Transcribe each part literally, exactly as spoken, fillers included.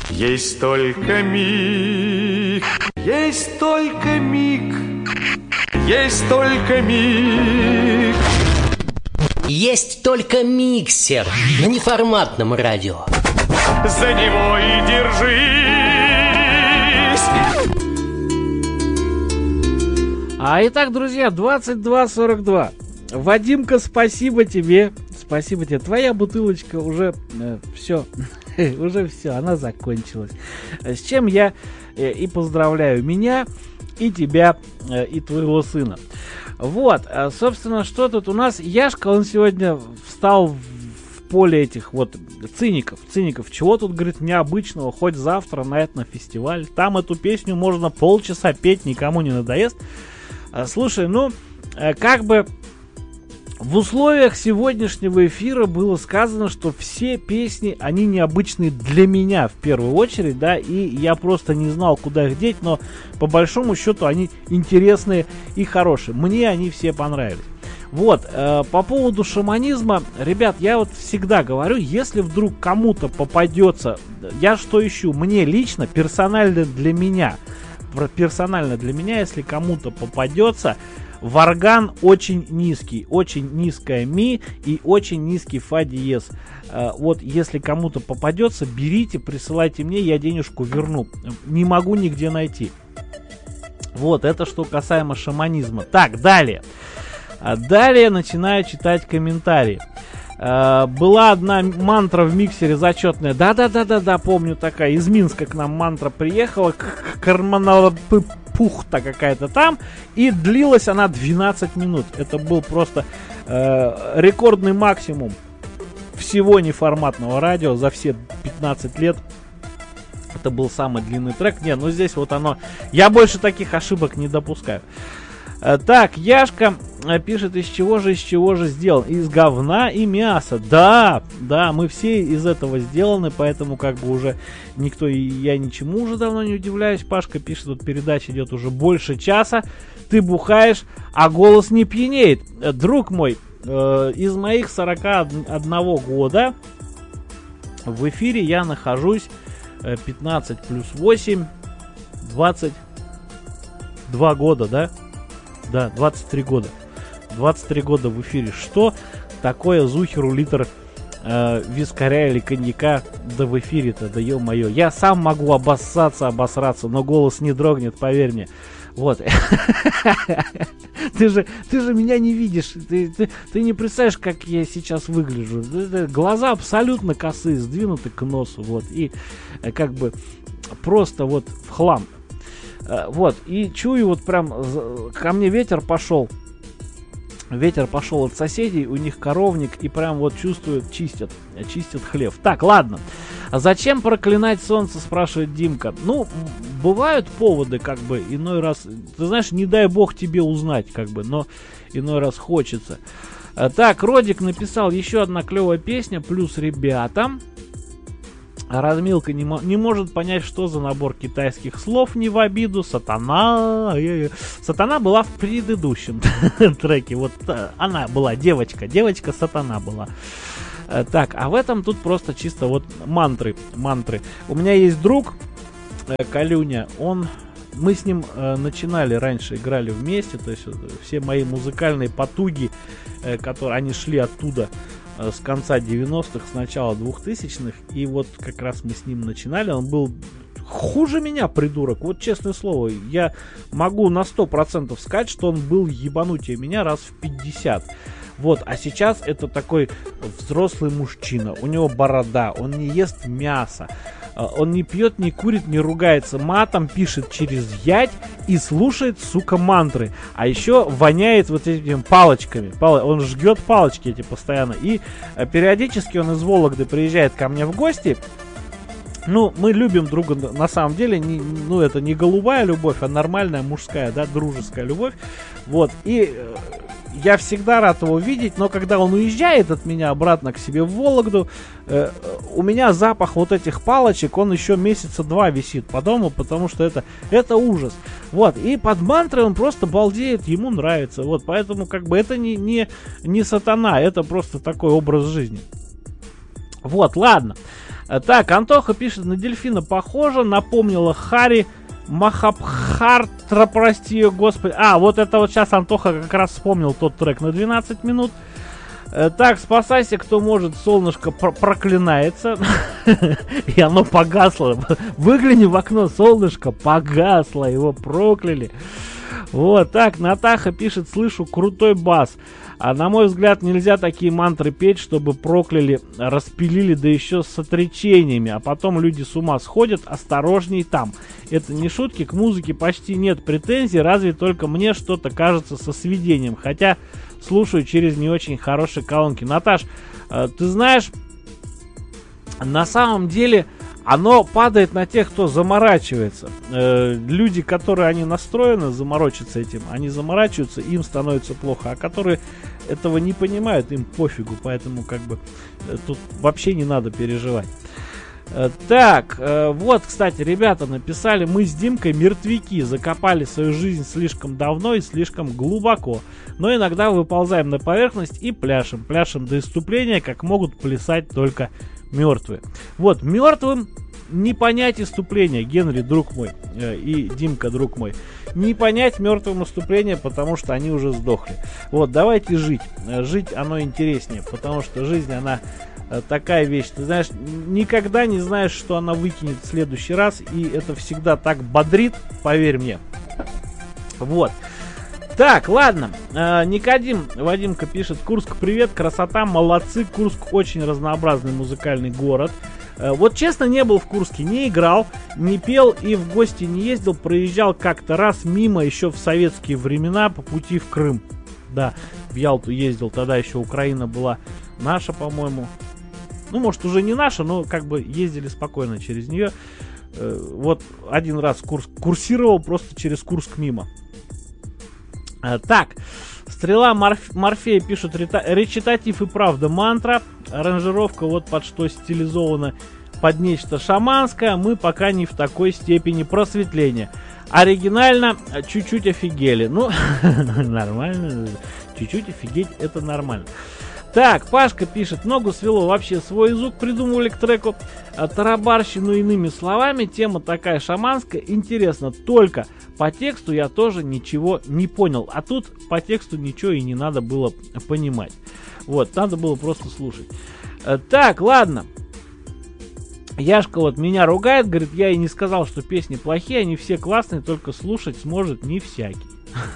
Есть только миг, есть только миг, есть только миг. Есть только миксер на неформатном радио. За него и держись. А итак, друзья, двадцать два сорок два. Вадимка, спасибо тебе. Спасибо тебе. Твоя бутылочка уже э, все. Уже все, она закончилась. С чем я э, и поздравляю меня, и тебя, э, и твоего сына. Вот, а, собственно, что тут у нас? Яшка, он сегодня встал в, в поле этих вот циников. Циников, чего тут, говорит, необычного? Хоть завтра на этнофестиваль. Там эту песню можно полчаса петь, никому не надоест. А, слушай, ну, а, как бы в условиях сегодняшнего эфира было сказано, что все песни, они необычные для меня в первую очередь, да, и я просто не знал, куда их деть, но по большому счету они интересные и хорошие. Мне они все понравились. Вот, э, по поводу шаманизма, ребят, я вот всегда говорю, если вдруг кому-то попадется, я что ищу, мне лично, персонально для меня, персонально для меня, если кому-то попадется варган очень низкий, очень низкая ми и очень низкий фа диез. Э, вот если кому-то попадется, берите, присылайте мне, я денежку верну. Не могу нигде найти. Вот, это что касаемо шаманизма. Так, далее. А далее начинаю читать комментарии. Э, была одна мантра в миксере зачетная. Да-да-да-да-да, помню такая. Из Минска к нам мантра приехала. Карманала пухта какая-то там. И длилась она двенадцать минут. Это был просто э, рекордный максимум всего неформатного радио за все пятнадцать лет. Это был самый длинный трек. Не, ну здесь вот оно. Я больше таких ошибок не допускаю. Э, так, Яшка э, пишет, из чего же, из чего же сделан? Из говна и мяса. Да, да, мы все из этого сделаны, поэтому как бы уже никто, и я ничему уже давно не удивляюсь. Пашка пишет, тут передача идет уже больше часа. Ты бухаешь, а голос не пьянеет. Э, друг мой, э, из моих сорока одного года в эфире я нахожусь э, пятнадцать плюс восемь, двадцать два года, да? Да, двадцать три года. двадцать три года в эфире. Что такое зухеру литр э, вискаря или коньяка? Да в эфире-то, да ё-моё. Я сам могу обоссаться, обосраться, но голос не дрогнет, поверь мне. Вот. Ты же, ты же меня не видишь. Ты, ты, ты не представляешь, как я сейчас выгляжу. Глаза абсолютно косые, сдвинуты к носу. Вот. И как бы просто вот в хлам. Вот, и чую, вот прям ко мне ветер пошел. Ветер пошел от соседей, у них коровник, и прям вот чувствуют, чистят, чистят хлев. Так, ладно. А зачем проклинать солнце, спрашивает Димка. Ну, бывают поводы, как бы, иной раз, ты знаешь, не дай бог тебе узнать, как бы, но иной раз хочется. Так, Родик написал еще одна клевая песня, плюс ребятам. Размилка не, мо- не может понять, что за набор китайских слов, не в обиду. Сатана. Сатана была в предыдущем треке. Вот она была, девочка. Девочка Сатана была. Так, а в этом тут просто чисто вот мантры. Мантры. У меня есть друг, Калюня. Он... Мы с ним э, начинали раньше, играли вместе. То есть э, все мои музыкальные потуги, э, которые они шли оттуда э, с конца девяностых, с начала двухтысячных. И вот как раз мы с ним начинали. Он был хуже меня, придурок. Вот честное слово, я могу на сто процентов сказать, что он был ебанутее меня раз в пятьдесят. Вот, а сейчас это такой взрослый мужчина. У него борода, он не ест мясо. Он не пьет, не курит, не ругается матом, пишет через ять и слушает, сука, мантры. А еще воняет вот этими палочками. Пал... Он жгет палочки эти постоянно. И периодически он из Вологды приезжает ко мне в гости. Ну, мы любим друга на самом деле. Не, ну, это не голубая любовь, а нормальная мужская, да, дружеская любовь. Вот, и... Я всегда рад его видеть, но когда он уезжает от меня обратно к себе в Вологду, э, у меня запах вот этих палочек, он еще месяца два висит по дому, потому что это, это ужас. Вот, и под мантрой он просто балдеет, ему нравится. Вот, поэтому как бы это не, не, не сатана, это просто такой образ жизни. Вот, ладно. Так, Антоха пишет, на дельфина похоже, напомнила Хари Махабхартра, прости ее, господи. А, вот это вот сейчас Антоха как раз вспомнил тот трек на двенадцать минут. Так, спасайся, кто может, солнышко пр- проклинается. И оно погасло. Выгляни в окно, солнышко погасло, его прокляли. Вот, так, Натаха пишет, слышу крутой бас. А на мой взгляд, нельзя такие мантры петь, чтобы прокляли, распилили, да еще с отречениями. А потом люди с ума сходят, осторожней там. Это не шутки, к музыке почти нет претензий, разве только мне что-то кажется со сведением. Хотя слушаю через не очень хорошие колонки. Наташ, ты знаешь, на самом деле оно падает на тех, кто заморачивается. Э, люди, которые они настроены заморочиться этим, они заморачиваются, им становится плохо. А которые этого не понимают, им пофигу. Поэтому как бы э, тут вообще не надо переживать. Э, так, э, вот, кстати, ребята написали, мы с Димкой мертвяки, закопали свою жизнь слишком давно и слишком глубоко. Но иногда выползаем на поверхность и пляшем. Пляшем до исступления, как могут плясать только мертвые. Вот, мертвым не понять исступления, Генри, друг мой, э, и Димка, друг мой. Не понять мертвым исступления, потому что они уже сдохли. Вот, давайте жить. Жить оно интереснее, потому что жизнь, она э, такая вещь. Ты знаешь, никогда не знаешь, что она выкинет в следующий раз, и это всегда так бодрит, поверь мне. Вот. Так, ладно, э, Никодим, Вадимка пишет, Курск, привет, красота, молодцы, Курск очень разнообразный музыкальный город. Э, вот честно, не был в Курске, не играл, не пел и в гости не ездил, проезжал как-то раз мимо еще в советские времена по пути в Крым. Да, в Ялту ездил, тогда еще Украина была наша, по-моему. Ну, может, уже не наша, но как бы ездили спокойно через нее. Э, вот один раз курс, курсировал просто через Курск мимо. Так, Стрела Морф... Морфея пишут, речитатив и правда мантра, аранжировка вот под что стилизована под нечто шаманское, мы пока не в такой степени просветления. Оригинально, чуть-чуть офигели. Ну, нормально, чуть-чуть офигеть, это нормально. Так, Пашка пишет, ногу свело, вообще свой звук придумывали к треку, тарабарщину иными словами, тема такая шаманская, интересно, только по тексту я тоже ничего не понял, а тут по тексту ничего и не надо было понимать, вот, надо было просто слушать. Так, ладно, Яшка вот меня ругает, говорит, я и не сказал, что песни плохие, они все классные, только слушать сможет не всякий.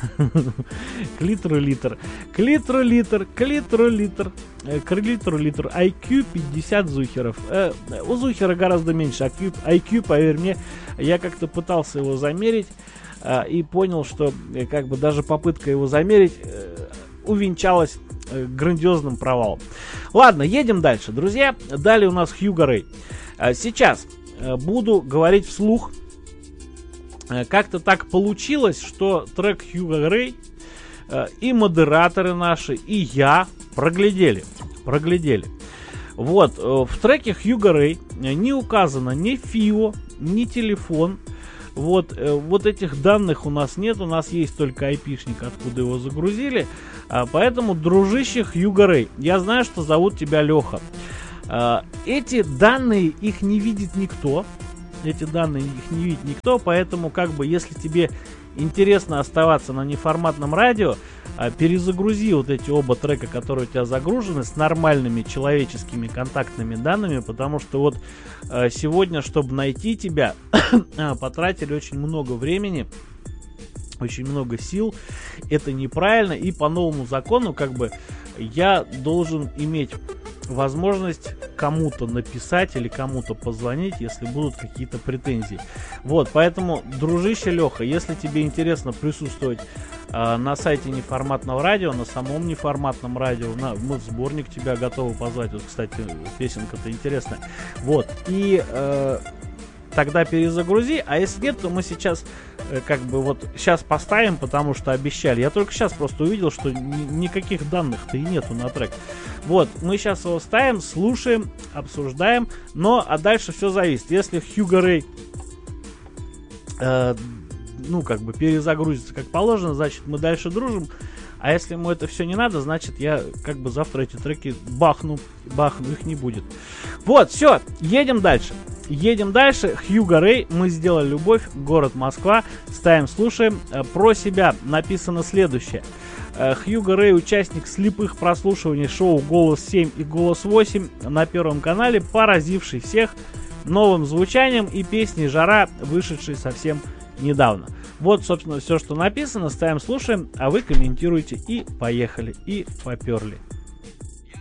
Клитру-литр, клитру-литр, клитру-литр, клитру-литр, ай кью пятьдесят зухеров. Э, у зухера гораздо меньше, ай кью, ай кью, поверь мне, я как-то пытался его замерить э, и понял, что э, как бы даже попытка его замерить э, увенчалась э, грандиозным провалом. Ладно, едем дальше, друзья. Далее у нас Хьюго Рэй. Э, сейчас э, буду говорить вслух. Как-то так получилось, что трек Хьюго Рэй э, и модераторы наши, и я проглядели. Проглядели. Вот, э, в треке Хьюго Рэй не указано ни ФИО, ни телефон. Вот, э, вот этих данных у нас нет, у нас есть только айпишник, откуда его загрузили. Э, поэтому, дружище Хьюго Рэй, я знаю, что зовут тебя Леха. Э, эти данные, их не видит никто. Эти данные их не видит никто, поэтому как бы если тебе интересно оставаться на неформатном радио, перезагрузи вот эти оба трека, которые у тебя загружены, с нормальными человеческими контактными данными, потому что вот сегодня, чтобы найти тебя, потратили очень много времени, очень много сил, это неправильно, и по новому закону как бы я должен иметь возможность кому-то написать или кому-то позвонить, если будут какие-то претензии. Вот, поэтому, дружище Леха, если тебе интересно присутствовать э, на сайте неформатного радио, на самом неформатном радио, на, мы в сборник тебя готовы позвать. Вот, кстати, песенка-то интересная. Вот, и э, тогда перезагрузи, а если нет, то мы сейчас э, как бы вот сейчас поставим, потому что обещали. Я только сейчас просто увидел, что ни, никаких данных-то и нету на трек. Вот, мы сейчас его ставим, слушаем, обсуждаем, но а дальше все зависит. Если Хьюго Рэй э, ну как бы перезагрузится как положено, значит мы дальше дружим. А если ему это все не надо, значит, я как бы завтра эти треки бахну, бахну, их не будет. Вот, все, едем дальше. Едем дальше. Хьюго Рэй, «Мы сделали любовь», город Москва. Ставим, слушаем. Про себя написано следующее. Хьюго Рэй, участник слепых прослушиваний шоу «Голос семь» и «Голос восемь» на Первом канале, поразивший всех новым звучанием и песней «Жара», вышедшей совсем недавно. Вот, собственно, все, что написано. Ставим, слушаем, а вы комментируйте. И поехали, и поперли.